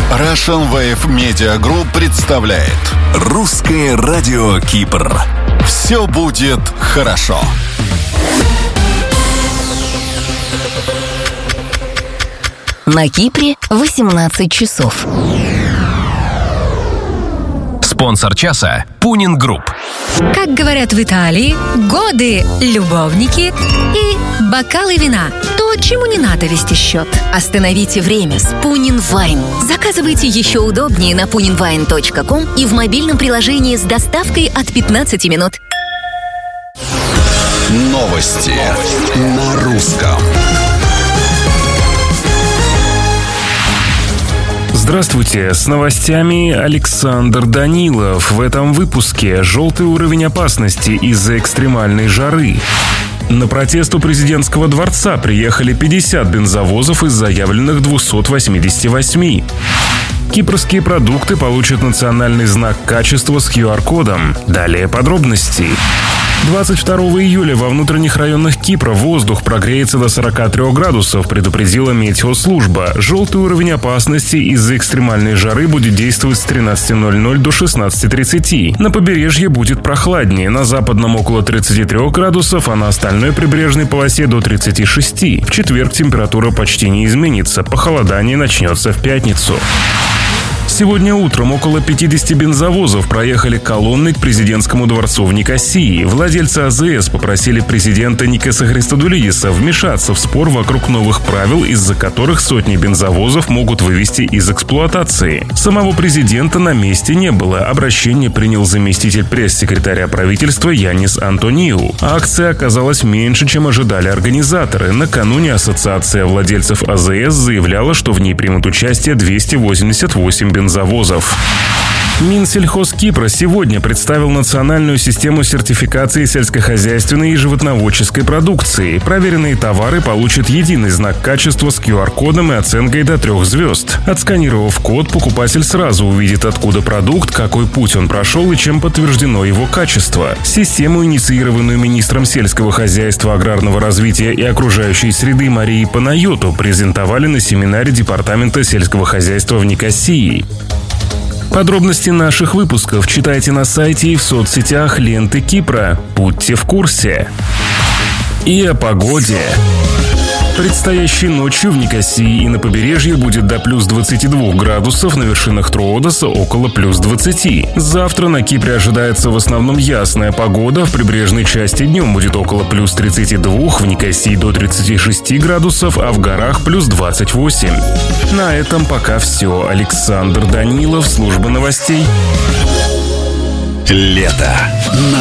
Russian Wave Media Group представляет Русское радио Кипр. Все будет хорошо. На Кипре 18 часов. Спонсор часа – Пунин Групп. Как говорят в Италии, годы, любовники и бокалы вина. То, чему не надо вести счет. Остановите время с Пунин Вайн. Заказывайте еще удобнее на puninwine.com и в мобильном приложении с доставкой от 15 минут. Новости на русском. Здравствуйте, с новостями Александр Данилов. В этом выпуске желтый уровень опасности из-за экстремальной жары. На протест у президентского дворца приехали 50 бензовозов из заявленных 288. Кипрские продукты получат национальный знак качества с QR-кодом. Далее подробности. 22 июля во внутренних районах Кипра воздух прогреется до 43 градусов, предупредила метеослужба. Желтый уровень опасности из-за экстремальной жары будет действовать с 13:00 до 16:30. На побережье будет прохладнее, на западном около 33 градусов, а на остальной прибрежной полосе до 36. В четверг температура почти не изменится, похолодание начнется в пятницу. Сегодня утром около 50 бензовозов проехали колонной к президентскому дворцу в Никосии. Владельцы АЗС попросили президента Никоса Христодулидиса вмешаться в спор вокруг новых правил, из-за которых сотни бензовозов могут вывести из эксплуатации. Самого президента на месте не было. Обращение принял заместитель пресс-секретаря правительства Яннис Антониу. Акция оказалась меньше, чем ожидали организаторы. Накануне ассоциация владельцев АЗС заявляла, что в ней примут участие 288 бензовозов. Минсельхоз Кипра сегодня представил национальную систему сертификации сельскохозяйственной и животноводческой продукции. Проверенные товары получат единый знак качества с QR-кодом и оценкой до 3 звезд. Отсканировав код, покупатель сразу увидит, откуда продукт, какой путь он прошел и чем подтверждено его качество. Систему, инициированную министром сельского хозяйства, аграрного развития и окружающей среды Марией Панайоту, презентовали на семинаре Департамента сельского хозяйства в Никосии. Подробности наших выпусков читайте на сайте и в соцсетях ленты Кипра. Будьте в курсе. И о погоде. Предстоящей ночью в Никосии и на побережье будет до плюс 22 градусов, на вершинах Троодоса около плюс 20. Завтра на Кипре ожидается в основном ясная погода, в прибрежной части днем будет около плюс 32, в Никосии до 36 градусов, а в горах плюс 28. На этом пока все. Александр Данилов, служба новостей. Лето.